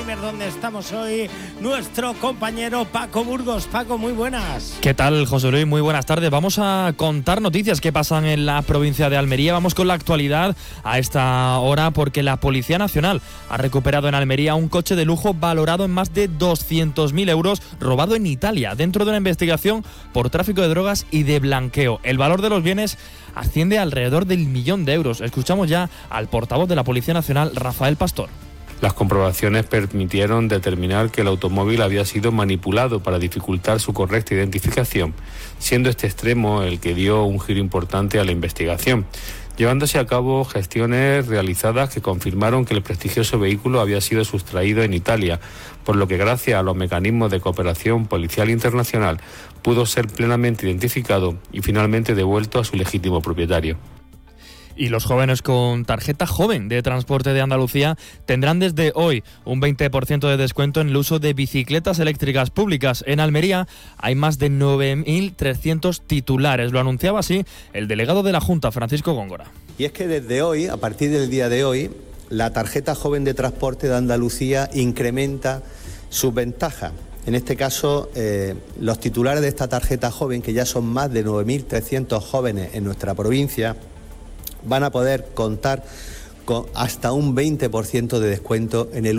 Alzheimer, donde estamos hoy nuestro compañero Paco Burgos. Paco, muy buenas. ¿Qué tal, José Luis? Muy buenas tardes. Vamos a contar noticias que pasan en la provincia de Almería. Vamos con la actualidad a esta hora porque la Policía Nacional ha recuperado en Almería un coche de lujo valorado en más de 200.000 euros robado en Italia, dentro de una investigación por tráfico de drogas y de blanqueo. El valor de los bienes asciende a alrededor del 1 millón de euros. Escuchamos ya al portavoz de la Policía Nacional, Rafael Pastor. Las comprobaciones permitieron determinar que el automóvil había sido manipulado para dificultar su correcta identificación, siendo este extremo el que dio un giro importante a la investigación, llevándose a cabo gestiones realizadas que confirmaron que el prestigioso vehículo había sido sustraído en Italia, por lo que gracias a los mecanismos de cooperación policial internacional pudo ser plenamente identificado y finalmente devuelto a su legítimo propietario. Y los jóvenes con tarjeta joven de Transporte de Andalucía tendrán desde hoy un 20% de descuento en el uso de bicicletas eléctricas públicas. En Almería hay más de 9.300 titulares. Lo anunciaba así el delegado de la Junta, Francisco Góngora. Y es que desde hoy, a partir del día de hoy, la tarjeta joven de Transporte de Andalucía incrementa sus ventajas. En este caso, los titulares de esta tarjeta joven, que ya son más de 9.300 jóvenes en nuestra provincia, van a poder contar con hasta un 20% de descuento en el